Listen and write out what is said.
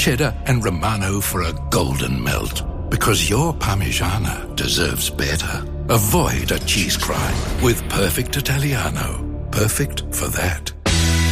cheddar and Romano for a golden melt. Because your Parmigiana deserves better. Avoid a cheese crime with Perfect Italiano. Perfect for that.